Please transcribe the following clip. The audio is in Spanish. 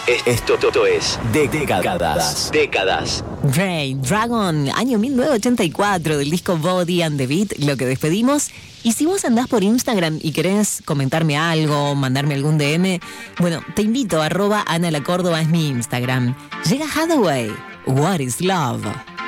Esto es Décadas. Rain Dragon, año 1984, del disco Body and the Beat, lo que despedimos. Y si vos andás por Instagram y querés comentarme algo, mandarme algún DM, bueno, te invito, @Ana La Córdoba es mi Instagram. Llega Hathaway, What is Love?